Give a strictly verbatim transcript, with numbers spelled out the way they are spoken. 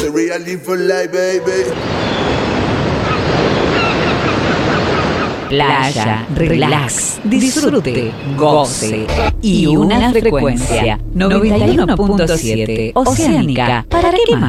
The real live for life, baby. Playa, relax, disfrute, goce y una frecuencia noventa y uno punto siete Oceánica. ¿Para qué más?